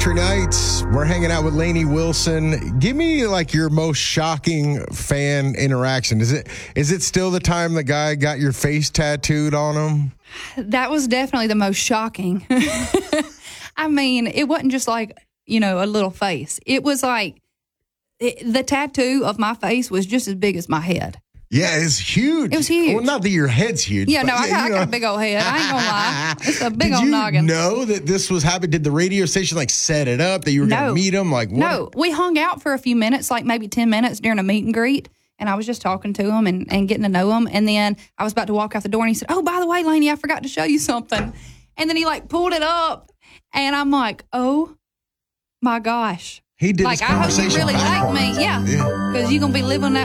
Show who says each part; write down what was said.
Speaker 1: Country Nights. We're hanging out with Lainey Wilson. Give me like your most shocking fan interaction. Is it still the time the guy got your face tattooed on him?
Speaker 2: That was definitely the most shocking. I mean, it wasn't just like, a little face. It was like the tattoo of my face was just as big as my head.
Speaker 1: Yeah, it's huge.
Speaker 2: It was huge.
Speaker 1: Well, not that your head's huge.
Speaker 2: Yeah, no, I got a big old head. I ain't gonna lie. It's a big old noggin.
Speaker 1: Did you know that this was happening? Did the radio station set it up that you were going to meet him? Like, what?
Speaker 2: No, we hung out for a few minutes, like maybe 10 minutes during a meet and greet. And I was just talking to him and getting to know him. And then I was about to walk out the door and he said, "Oh, by the way, Lainey, I forgot to show you something." And then he pulled it up and I'm like, oh my gosh.
Speaker 1: He did
Speaker 2: I hope you really like me. Yeah. Because you're going to be living that